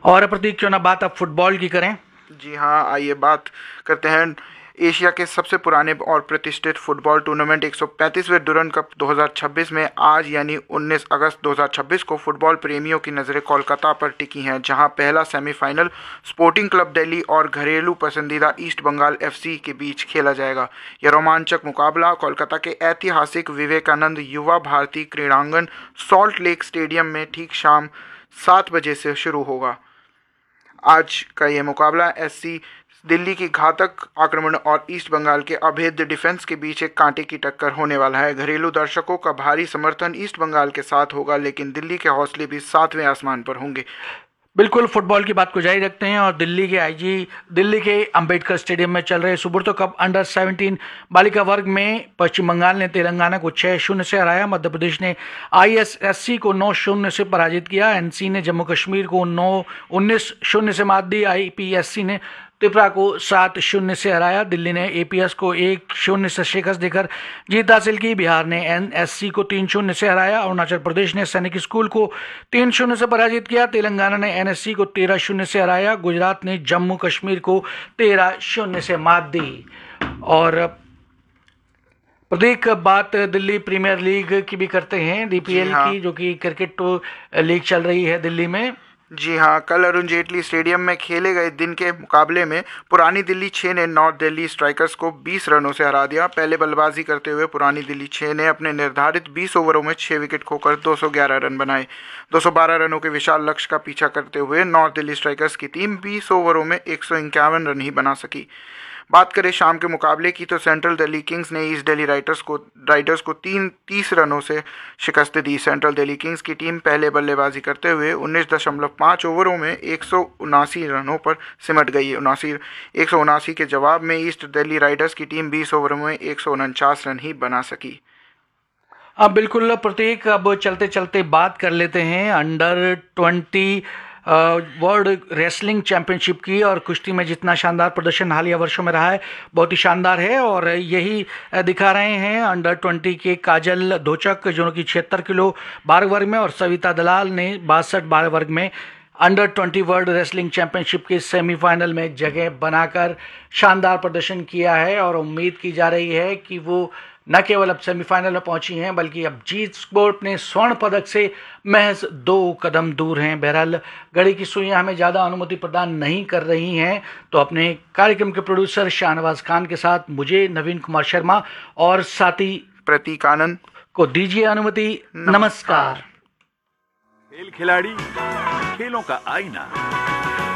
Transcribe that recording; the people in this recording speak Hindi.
और प्रतीक, क्यों ना बात अब फुटबॉल की करें। जी हाँ, आइए बात करते हैं एशिया के सबसे पुराने और प्रतिष्ठित फुटबॉल टूर्नामेंट 135वें डुरंड कप 2026 में आज यानी 19 अगस्त 2026 को फुटबॉल प्रेमियों की नज़रें कोलकाता पर टिकी हैं, जहां पहला सेमीफाइनल स्पोर्टिंग क्लब दिल्ली और घरेलू पसंदीदा ईस्ट बंगाल एफसी के बीच खेला जाएगा। यह रोमांचक मुकाबला कोलकाता के ऐतिहासिक विवेकानंद युवा भारती क्रीड़ांगन सॉल्ट लेक स्टेडियम में ठीक शाम 7 बजे से शुरू होगा। आज का यह मुकाबला एससी दिल्ली की घातक आक्रमण और ईस्ट बंगाल के अभेद्य डिफेंस के बीच एक कांटे की टक्कर होने वाला है। घरेलू दर्शकों का भारी समर्थन ईस्ट बंगाल के साथ होगा, लेकिन दिल्ली के हौसले भी 7वें आसमान पर होंगे। बिल्कुल, फुटबॉल की बात को जारी रखते हैं और दिल्ली के अंबेडकर स्टेडियम में चल रहे सुब्रतो कप अंडर 17 बालिका वर्ग में पश्चिम बंगाल ने तेलंगाना को 6-0 से हराया। मध्य प्रदेश ने आईएसएससी को 9-0 से पराजित किया। एनसी ने जम्मू कश्मीर को 19-0 से मात दी। आईपीएससी ने त्रिपुरा को 7-0 से हराया। दिल्ली ने एपीएस को 1-0 से शिकस्त देकर जीत हासिल की। बिहार ने एनएससी को 3-0 से हराया। अरुणाचल प्रदेश ने सैनिक स्कूल को 3-0 से पराजित किया। तेलंगाना ने एनएससी को 13-0 से हराया। गुजरात ने जम्मू कश्मीर को 13-0 से मात दी। और प्रतीक, बात दिल्ली प्रीमियर लीग की भी करते हैं, डीपीएल की, जो कि क्रिकेट लीग चल रही है दिल्ली में। जी हाँ, कल अरुण जेटली स्टेडियम में खेले गए दिन के मुकाबले में पुरानी दिल्ली 6 ने नॉर्थ दिल्ली स्ट्राइकर्स को 20 रनों से हरा दिया। पहले बल्लेबाजी करते हुए पुरानी दिल्ली 6 ने अपने निर्धारित 20 ओवरों में 6 विकेट खोकर 211 रन बनाए। 212 रनों के विशाल लक्ष्य का पीछा करते हुए नॉर्थ दिल्ली स्ट्राइकर्स की टीम 20 ओवरों में 151 रन ही बना सकी। बात करें शाम के मुकाबले की, तो सेंट्रल दिल्ली किंग्स ने ईस्ट दिल्ली राइडर्स को 30 रनों से शिकस्त दी। सेंट्रल दिल्ली किंग्स की टीम पहले बल्लेबाजी करते हुए 19.5 ओवरों में 179 रनों पर सिमट गई। 179 के जवाब में ईस्ट दिल्ली राइडर्स की टीम 20 ओवरों में 149 रन ही बना सकी। अब बिल्कुल प्रतीक, अब चलते चलते बात कर लेते हैं अंडर 20 वर्ल्ड रेसलिंग चैंपियनशिप की। और कुश्ती में जितना शानदार प्रदर्शन हालिया वर्षों में रहा है, बहुत ही शानदार है। और यही दिखा रहे हैं अंडर 20 के काजल धोचक, जो कि 76 किलो भार वर्ग में, और सविता दलाल ने 62 भार वर्ग में अंडर 20 वर्ल्ड रेसलिंग चैंपियनशिप के सेमीफाइनल में जगह बनाकर शानदार प्रदर्शन किया है। और उम्मीद की जा रही है कि वो न केवल अब सेमीफाइनल में पहुंची हैं, बल्कि अब जीत को अपने स्वर्ण पदक से महज 2 कदम दूर हैं। बहरहाल घड़ी की सुइयां हमें ज़्यादा अनुमति प्रदान नहीं कर रही हैं, तो अपने कार्यक्रम के प्रोड्यूसर शाहनवाज खान के साथ मुझे नवीन कुमार शर्मा और साथी प्रतीक आनंद को दीजिए अनुमति। नमस्कार। खेल खिलाड़ी, खेलों का आईना।